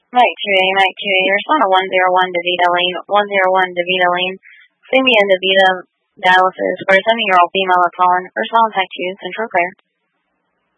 Mike 2A, Mike 2A, respond to 101 DeVita Lane, 101 DeVita Lane. Send me in DeVita dialysis for a 7-year-old female of Colin. Respond type 2, Central Clear.